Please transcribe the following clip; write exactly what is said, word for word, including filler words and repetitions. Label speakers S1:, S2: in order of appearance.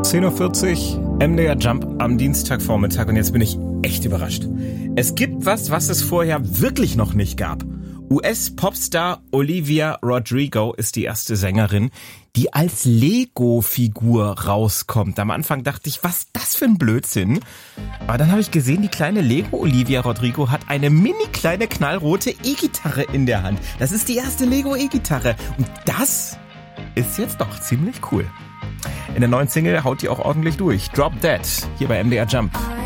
S1: zehn Uhr vierzig, M D R Jump am Dienstagvormittag und jetzt bin ich echt überrascht. Es gibt was, was es vorher wirklich noch nicht gab. U S-Popstar Olivia Rodrigo ist die erste Sängerin, die als Lego-Figur rauskommt. Am Anfang dachte ich, was ist das für ein Blödsinn? Aber dann habe ich gesehen, die kleine Lego-Olivia Rodrigo hat eine mini kleine knallrote E-Gitarre in der Hand. Das ist die erste Lego-E-Gitarre. Und das ist jetzt doch ziemlich cool. In der neuen Single haut die auch ordentlich durch. Drop Dead, hier bei M D R Jump.